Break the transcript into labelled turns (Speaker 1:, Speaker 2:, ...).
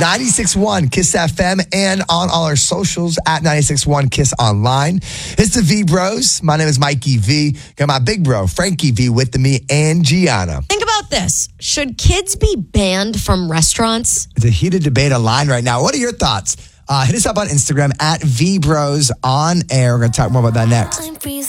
Speaker 1: 96.1 Kiss FM and on all our socials at 96.1 Kiss Online. It's the V Bros. My name is Mikey V. Got my big bro, Frankie V, with me and Gianna.
Speaker 2: Think about this. Should kids be banned from restaurants?
Speaker 1: It's a heated debate online right now. What are your thoughts? Hit us up on Instagram at VBrosOnAir. We're going to talk more about that next.